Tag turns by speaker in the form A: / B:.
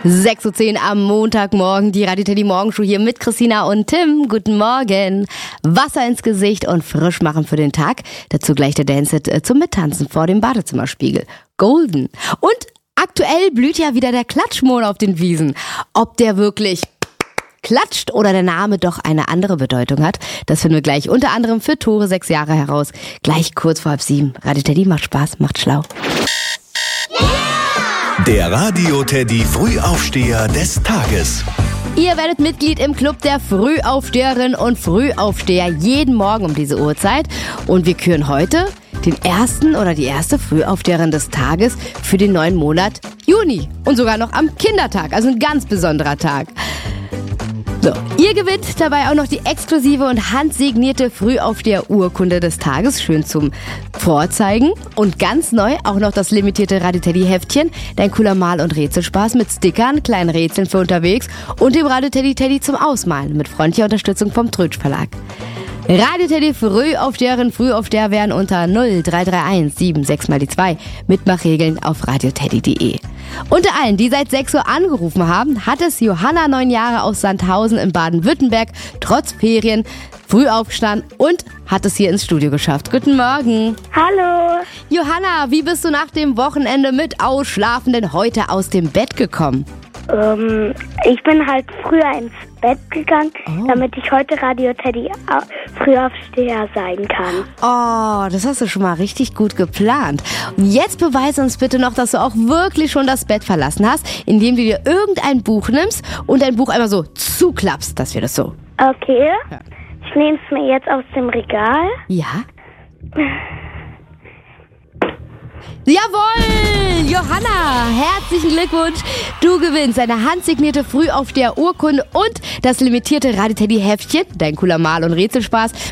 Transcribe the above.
A: 6:10 Uhr am Montagmorgen, die Radio Teddy Morgenshow hier mit Christina und Tim. Guten Morgen. Wasser ins Gesicht und frisch machen für den Tag. Dazu gleich der Dance-Hit zum Mittanzen vor dem Badezimmerspiegel. Golden. Und aktuell blüht ja wieder der Klatschmohn auf den Wiesen. Ob der wirklich klatscht oder der Name doch eine andere Bedeutung hat, das finden wir gleich unter anderem für Tore 6 Jahre heraus. Gleich kurz vor 6:30. Radio Teddy macht Spaß, macht schlau.
B: Der Radio Teddy Frühaufsteher des Tages.
A: Ihr werdet Mitglied im Club der Frühaufsteherinnen und Frühaufsteher jeden Morgen um diese Uhrzeit. Und wir küren heute den ersten oder die erste Frühaufsteherin des Tages für den neuen Monat Juni. Und sogar noch am Kindertag, also ein ganz besonderer Tag. So, ihr gewinnt dabei auch noch die exklusive und handsignierte Frühaufsteher-Urkunde des Tages, schön zum Vorzeigen. Und ganz neu auch noch das limitierte Radio Teddy Heftchen, dein cooler Mal- und Rätselspaß mit Stickern, kleinen Rätseln für unterwegs und dem Radio Teddy Teddy zum Ausmalen mit freundlicher Unterstützung vom Trötsch Verlag. Radio Teddy Frühaufsteherin, Frühaufsteher werden unter 0331 76 mal die 2 Mitmachregeln auf radioteddy.de. Unter allen, die seit 6 Uhr angerufen haben, hat es Johanna, 9 Jahre aus Sandhausen in Baden-Württemberg, trotz Ferien früh aufgestanden und hat es hier ins Studio geschafft. Guten Morgen.
C: Hallo.
A: Johanna, wie bist du nach dem Wochenende mit Ausschlafen denn heute aus dem Bett gekommen?
C: Ich bin halt früher ins Bett gegangen, damit ich heute Radio Teddy Frühaufsteher sein kann.
A: Oh, das hast du schon mal richtig gut geplant. Und jetzt beweise uns bitte noch, dass du auch wirklich schon das Bett verlassen hast, indem du dir irgendein Buch nimmst und dein Buch einmal so zuklappst, dass wir das so.
C: Okay.
A: Ja.
C: Ich nehme es mir jetzt aus dem Regal.
A: Ja? Jawohl! Johanna, herzlichen Glückwunsch! Du gewinnst eine handsignierte Frühaufsteher-Urkunde und das limitierte Radio Teddy Heftchen, dein cooler Mal- und Rätselspaß